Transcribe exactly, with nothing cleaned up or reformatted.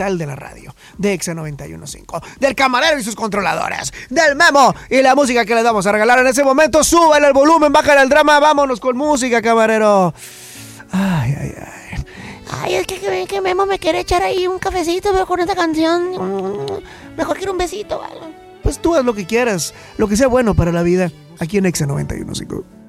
de la radio, de Exa noventa y uno punto cinco, del camarero y sus controladores, del Memo y la música que les vamos a regalar en ese momento. Súbale el volumen, bájale el drama, vámonos con música, camarero. Ay, ay, ay. Ay, es que, que, que Memo me quiere echar ahí un cafecito, pero con esta canción mejor quiero un besito, ¿vale? Pues tú haz lo que quieras, lo que sea bueno para la vida, aquí en Exa noventa y uno punto cinco.